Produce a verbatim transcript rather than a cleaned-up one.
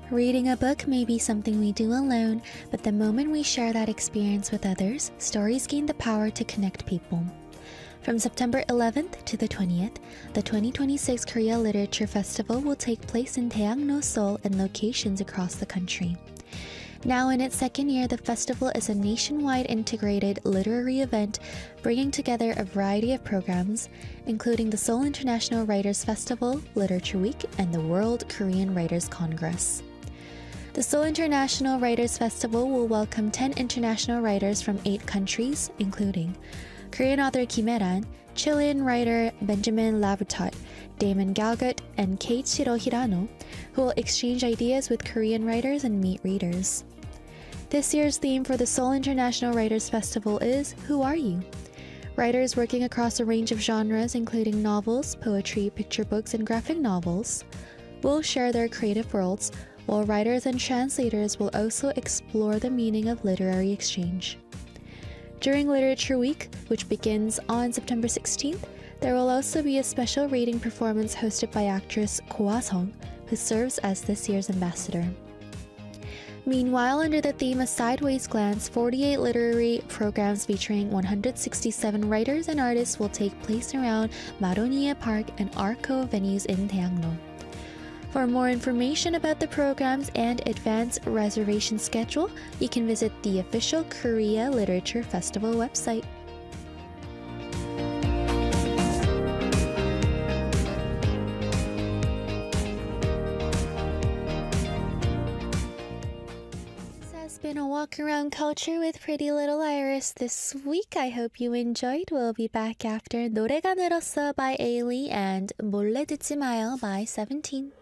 Reading a book may be something we do alone, but the moment we share that experience with others, stories gain the power to connect people. From September eleventh to the twentieth, the twenty twenty-six Korea Literature Festival will take place in Daeangno, Seoul, and locations across the country. Now in its second year, the festival is a nationwide integrated literary event bringing together a variety of programs, including the Seoul International Writers Festival, Literature Week, and the World Korean Writers Congress. The Seoul International Writers Festival will welcome ten international writers from eight countries, including Korean author Kim Hae-ran, Chilean writer Benjamin Lavertot, Damon Galgut, and Keiichiro Hirano, who will exchange ideas with Korean writers and meet readers. This year's theme for the Seoul International Writers Festival is Who Are You? Writers working across a range of genres including novels, poetry, picture books, and graphic novels will share their creative worlds, while writers and translators will also explore the meaning of literary exchange. During Literature Week, which begins on September sixteenth, there will also be a special reading performance hosted by actress Ko Ah-sung, who serves as this year's ambassador. Meanwhile, under the theme of Sideways Glance, forty-eight literary programs featuring one hundred sixty-seven writers and artists will take place around Maronia Park and Arco venues in Daeangno. For more information about the programs and advance reservation schedule, you can visit the official Korea Literature Festival website. This has been a walk around culture with Pretty Little Iris this week. I hope you enjoyed. We'll be back after 노래가 늘었어 by Ailey and 몰래 듣지 마요 by seventeen.